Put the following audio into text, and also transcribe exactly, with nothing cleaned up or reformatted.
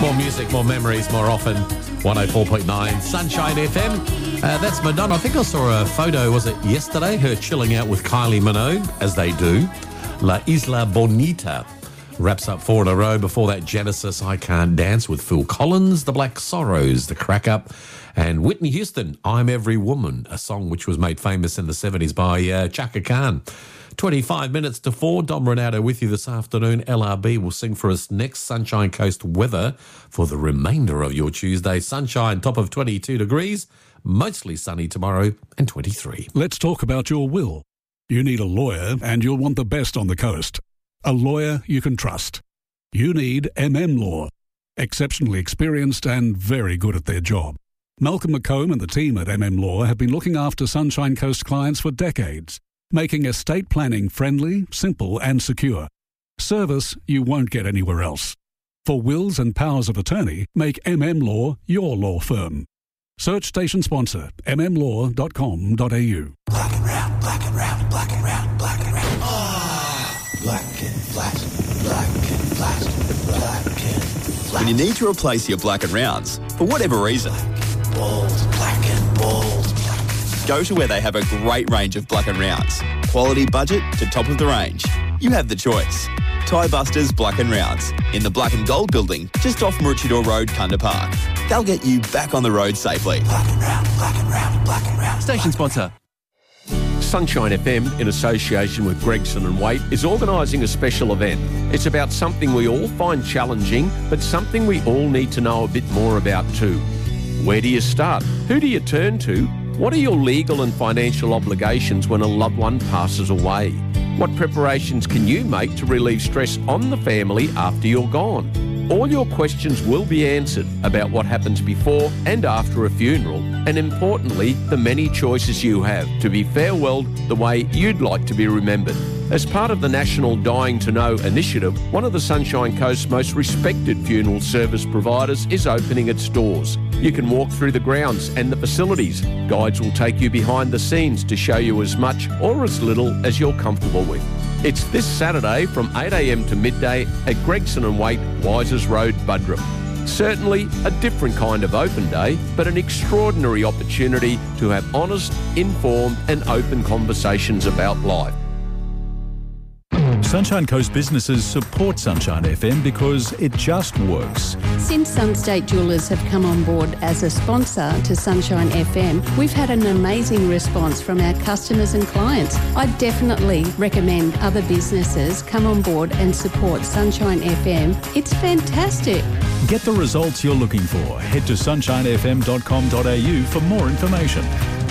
More music, more memories, more often. one oh four point nine Sunshine F M. Uh, that's Madonna. I think I saw a photo, was it yesterday? Her chilling out with Kylie Minogue, as they do. La Isla Bonita wraps up four in a row. Before that, Genesis, I Can't Dance with Phil Collins. The Black Sorrows, The Crack Up. And Whitney Houston, I'm Every Woman, a song which was made famous in the seventies by uh, Chaka Khan. twenty-five minutes to four. Dom Renato with you this afternoon. L R B will sing for us next. Sunshine Coast weather for the remainder of your Tuesday. Sunshine, top of twenty-two degrees. Mostly sunny tomorrow and twenty-three. Let's talk about your will. You need a lawyer and you'll want the best on the coast. A lawyer you can trust. You need M M Law. Exceptionally experienced and very good at their job. Malcolm McComb and the team at M M Law have been looking after Sunshine Coast clients for decades, making estate planning friendly, simple and secure. Service you won't get anywhere else. For wills and powers of attorney, make M M Law your law firm. Search station sponsor m m law dot com dot a u. Black and round, black and round, black and round, black and round. Ah, black and flat, black and flat, black and flat. When you need to replace your black and rounds, for whatever reason, black, bold, black and bold, black. Go to where they have a great range of black and rounds. Quality budget to top of the range. You have the choice. Tie Busters Black and Rounds in the Black and Gold building just off Maroochydore Road, Kunda Park. They'll get you back on the road safely. Black and round, black and round, black and round. Station sponsor. Sunshine F M, in association with Gregson and Waite, is organising a special event. It's about something we all find challenging, but something we all need to know a bit more about too. Where do you start? Who do you turn to? What are your legal and financial obligations when a loved one passes away? What preparations can you make to relieve stress on the family after you're gone? All your questions will be answered about what happens before and after a funeral, and importantly, the many choices you have to be farewelled the way you'd like to be remembered. As part of the National Dying to Know initiative, one of the Sunshine Coast's most respected funeral service providers is opening its doors. You can walk through the grounds and the facilities. Guides will take you behind the scenes to show you as much or as little as you're comfortable with. It's this Saturday from eight a m to midday at Gregson and Waite, Wisers Road, Buderim. Certainly a different kind of open day, but an extraordinary opportunity to have honest, informed and open conversations about life. Sunshine Coast businesses support Sunshine F M because it just works. Since Sunstate Jewellers have come on board as a sponsor to Sunshine F M, we've had an amazing response from our customers and clients. I definitely recommend other businesses come on board and support Sunshine F M. It's fantastic. Get the results you're looking for. Head to sunshine f m dot com dot a u for more information.